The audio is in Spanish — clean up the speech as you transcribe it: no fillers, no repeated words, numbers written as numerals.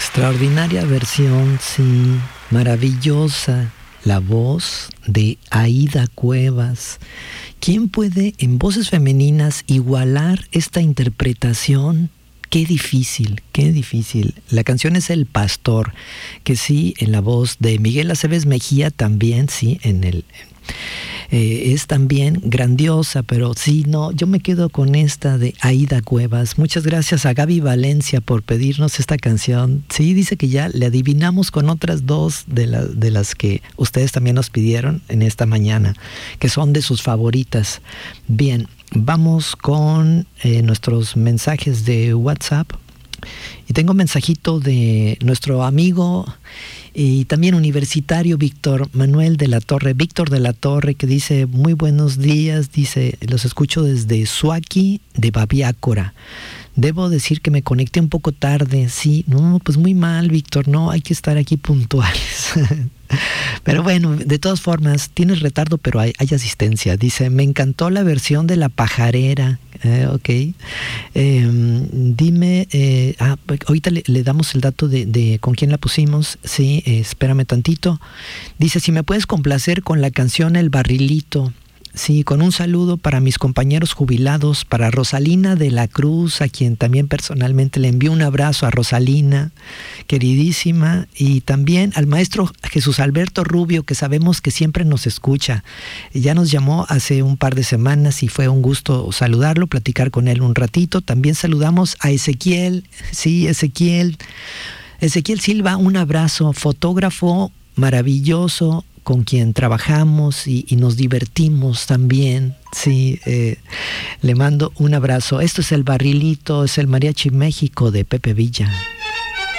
Extraordinaria versión, sí, maravillosa. La voz de Aída Cuevas. ¿Quién puede en voces femeninas igualar esta interpretación? Qué difícil, qué difícil. La canción es El Pastor, que sí, en la voz de Miguel Aceves Mejía también, sí, es también grandiosa, pero sí, no, yo me quedo con esta de Aída Cuevas. Muchas gracias a Gaby Valencia por pedirnos esta canción. Sí, dice que ya le adivinamos con otras dos de las que ustedes también nos pidieron en esta mañana, que son de sus favoritas. Bien, vamos con nuestros mensajes de WhatsApp. Y tengo un mensajito de nuestro amigo y también universitario Víctor de la Torre, que dice: muy buenos días, dice, los escucho desde Suaki de Babiácora. Debo decir que me conecté un poco tarde. Sí, no, pues muy mal, Víctor, no, hay que estar aquí puntuales. Pero bueno, de todas formas, tienes retardo, pero hay asistencia. Dice: me encantó la versión de La Pajarera. Ok. Dime, ahorita le damos el dato de con quién la pusimos. Sí, espérame tantito. Dice: si me puedes complacer con la canción El Barrilito. Sí, con un saludo para mis compañeros jubilados, para Rosalina de la Cruz, a quien también personalmente le envío un abrazo a Rosalina, queridísima, y también al maestro Jesús Alberto Rubio, que sabemos que siempre nos escucha. Ya nos llamó hace un par de semanas y fue un gusto saludarlo, platicar con él un ratito. También saludamos a Ezequiel, sí, Ezequiel Silva, un abrazo, fotógrafo maravilloso, con quien trabajamos y nos divertimos también. Sí, le mando un abrazo. Esto es El Barrilito, es el Mariachi México de Pepe Villa.